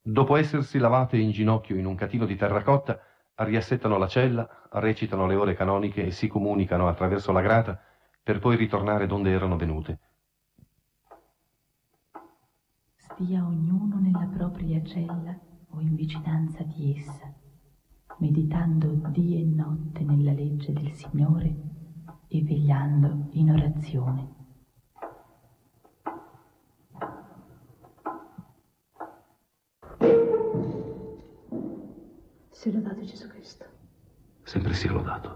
Dopo essersi lavate in ginocchio in un catino di terracotta, riassettano la cella, recitano le ore canoniche e si comunicano attraverso la grata per poi ritornare donde erano venute. Stia ognuno nella propria cella o in vicinanza di essa, meditando dì e notte nella legge del Signore e vegliando in orazione. Sia lodato Gesù Cristo. Sempre sia lodato.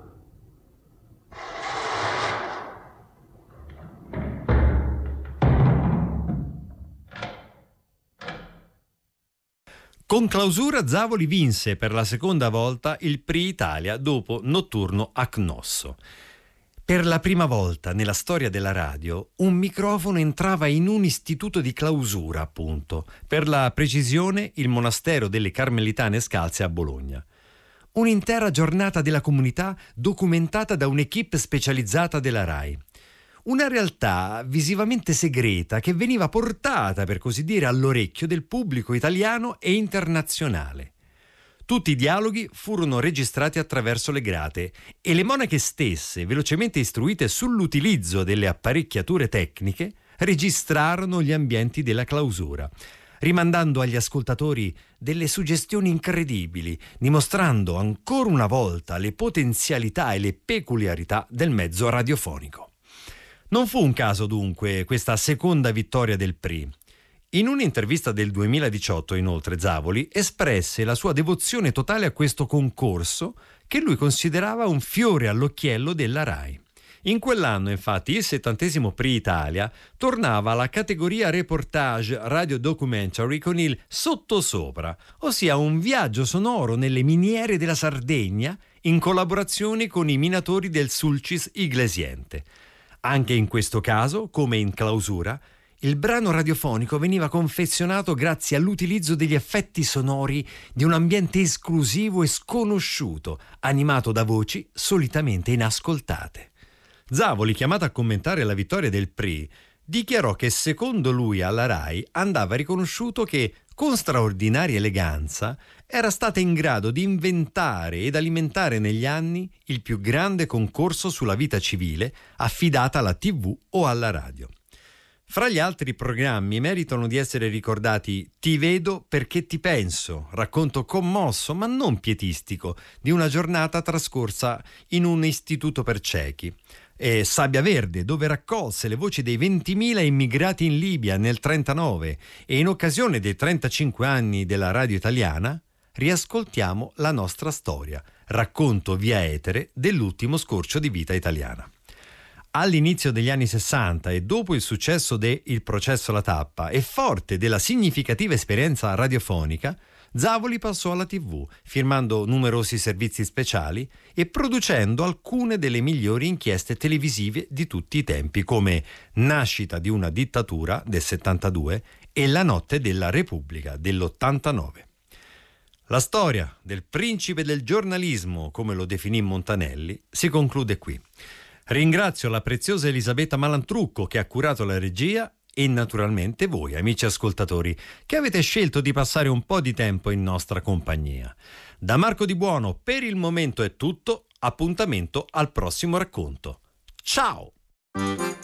Con Clausura Zavoli vinse per la seconda volta il Prix Italia dopo Notturno a Cnosso. Per la prima volta nella storia della radio un microfono entrava in un istituto di clausura, appunto, per la precisione il monastero delle Carmelitane Scalze a Bologna. Un'intera giornata della comunità documentata da un'equipe specializzata della RAI. Una realtà visivamente segreta che veniva portata, per così dire, all'orecchio del pubblico italiano e internazionale. Tutti i dialoghi furono registrati attraverso le grate e le monache stesse, velocemente istruite sull'utilizzo delle apparecchiature tecniche, registrarono gli ambienti della clausura, rimandando agli ascoltatori delle suggestioni incredibili, dimostrando ancora una volta le potenzialità e le peculiarità del mezzo radiofonico. Non fu un caso dunque questa seconda vittoria del Prix. In un'intervista del 2018, inoltre, Zavoli espresse la sua devozione totale a questo concorso che lui considerava un fiore all'occhiello della RAI. In quell'anno, infatti, il 70° Prix Italia tornava alla categoria reportage radio documentary con il sottosopra, ossia un viaggio sonoro nelle miniere della Sardegna in collaborazione con i minatori del Sulcis Iglesiente. Anche in questo caso, come in Clausura, il brano radiofonico veniva confezionato grazie all'utilizzo degli effetti sonori di un ambiente esclusivo e sconosciuto, animato da voci solitamente inascoltate. Zavoli, chiamato a commentare la vittoria del Prix, dichiarò che secondo lui alla RAI andava riconosciuto che, con straordinaria eleganza, era stata in grado di inventare ed alimentare negli anni il più grande concorso sulla vita civile affidata alla TV o alla radio. Fra gli altri programmi meritano di essere ricordati Ti vedo perché ti penso, racconto commosso ma non pietistico di una giornata trascorsa in un istituto per ciechi, e Sabbia Verde, dove raccolse le voci dei 20.000 immigrati in Libia nel 1939, e in occasione dei 35 anni della radio italiana riascoltiamo La nostra storia, racconto via etere dell'ultimo scorcio di vita italiana. All'inizio degli anni 60 e dopo il successo de Il processo alla tappa e forte della significativa esperienza radiofonica, Zavoli passò alla TV, firmando numerosi servizi speciali e producendo alcune delle migliori inchieste televisive di tutti i tempi, come Nascita di una dittatura del 72 e La notte della Repubblica dell'89. La storia del principe del giornalismo, come lo definì Montanelli, si conclude qui. Ringrazio la preziosa Elisabetta Malantrucco che ha curato la regia e naturalmente voi, amici ascoltatori, che avete scelto di passare un po' di tempo in nostra compagnia. Da Marco Di Buono per il momento è tutto, appuntamento al prossimo racconto. Ciao!